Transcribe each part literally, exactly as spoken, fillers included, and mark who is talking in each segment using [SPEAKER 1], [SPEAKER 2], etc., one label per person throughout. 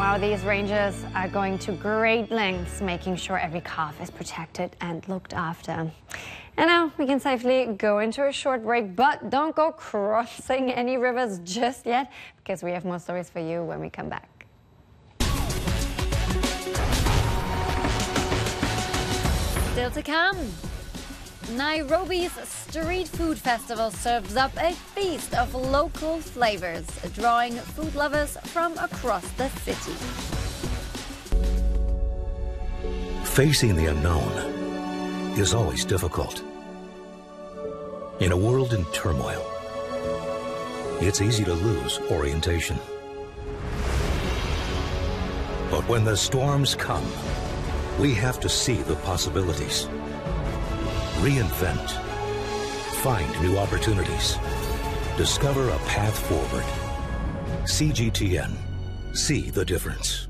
[SPEAKER 1] Wow, these rangers are going to great lengths, making sure every calf is protected and looked after. And now we can safely go into a short break, but don't go crossing any rivers just yet, because we have more stories for you when we come back. Still to come. Nairobi's street food festival serves up a feast of local flavors, drawing food lovers from across the city.
[SPEAKER 2] Facing the unknown is always difficult. In a world in turmoil, it's easy to lose orientation. But when the storms come, we have to see the possibilities. Reinvent. Find new opportunities. Discover a path forward. C G T N. See the difference.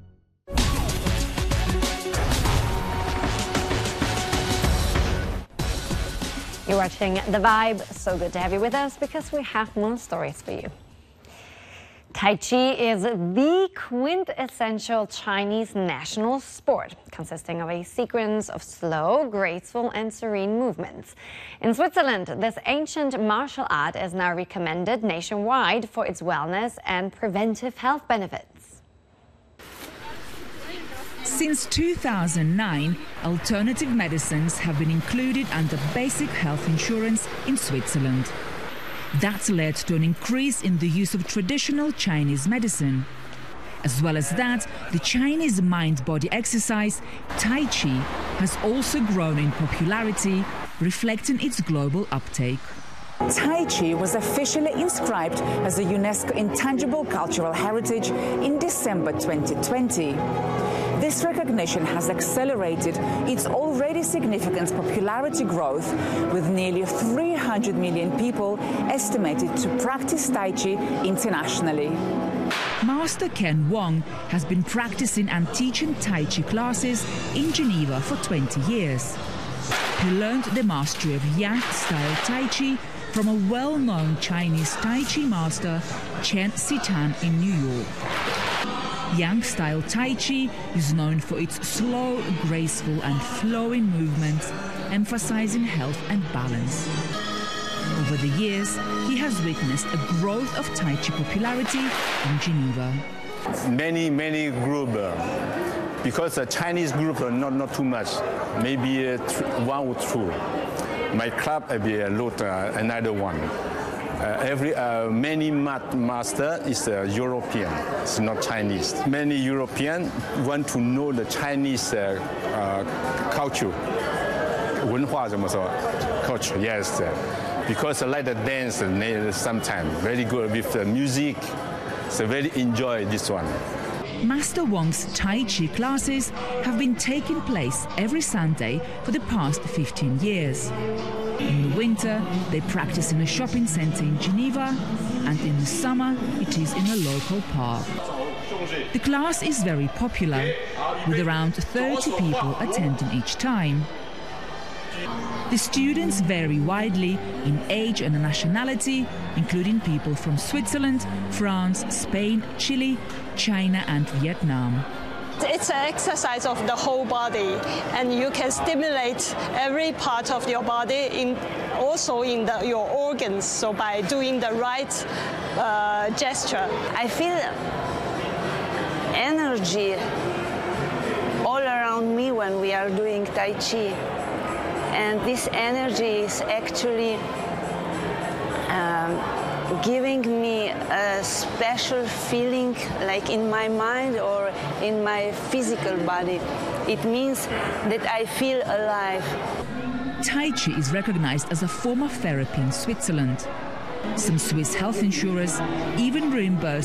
[SPEAKER 1] You're watching The Vibe. So good to have you with us because we have more stories for you. Tai Chi is the quintessential Chinese national sport, consisting of a sequence of slow, graceful and serene movements. In Switzerland, this ancient martial art is now recommended nationwide for its wellness and preventive health benefits.
[SPEAKER 3] Since two thousand nine, alternative medicines have been included under basic health insurance in Switzerland. That's led to an increase in the use of traditional Chinese medicine. As well as that, the Chinese mind-body exercise, Tai Chi, has also grown in popularity, reflecting its global uptake.
[SPEAKER 4] Tai Chi was officially inscribed as a UNESCO Intangible Cultural Heritage in December twenty twenty. This recognition has accelerated its already significant popularity growth, with nearly three hundred million people estimated to practice Tai Chi internationally.
[SPEAKER 3] Master Ken Wong has been practicing and teaching Tai Chi classes in Geneva for twenty years. He learned the mastery of Yang-style Tai Chi from a well-known Chinese Tai Chi master, Chen Sitan, in New York. Yang-style Tai Chi is known for its slow, graceful and flowing movements, emphasizing health and balance. Over the years, he has witnessed a growth of Tai Chi popularity in Geneva.
[SPEAKER 5] Many, many groups, uh, because the Chinese group are not, not too much, maybe uh, one or two. My club will be a lot, uh, another one. Uh, every uh, many mat master is uh, European, it's not Chinese. Many Europeans want to know the Chinese uh, uh, culture, 文化怎么说? Culture, yes. Because I like the dance sometimes, very good with the music, so very enjoy this one.
[SPEAKER 3] Master Wong's Tai Chi classes have been taking place every Sunday for the past fifteen years. In the winter, they practice in a shopping centre in Geneva, and in the summer, it is in a local park. The class is very popular, with around thirty people attending each time. The students vary widely in age and nationality, including people from Switzerland, France, Spain, Chile, China and Vietnam.
[SPEAKER 6] It's an exercise of the whole body, and you can stimulate every part of your body, in, also in the, your organs, so by doing the right uh, gesture.
[SPEAKER 7] I feel energy all around me when we are doing Tai Chi. And this energy is actually um, giving me a special feeling, like in my mind or in my physical body. It means that I feel alive.
[SPEAKER 3] Tai Chi is recognized as a form of therapy in Switzerland. Some Swiss health insurers even reimburse